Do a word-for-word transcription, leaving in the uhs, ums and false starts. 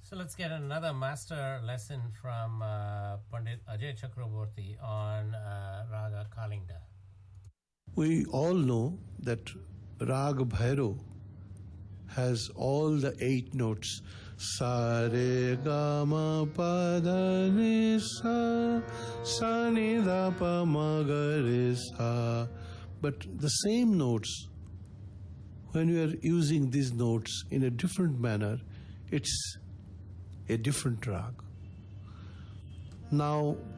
So let's get another master lesson from uh, Pandit Ajay Chakraborty on uh, Raga Kalinda. We all know that Rag Bhairo has all the eight notes. Sa re ga ma pa da ni sa sa ni da pa ma ga re sa. But the same notes, when we are using these notes in a different manner, it's a different rag. Now,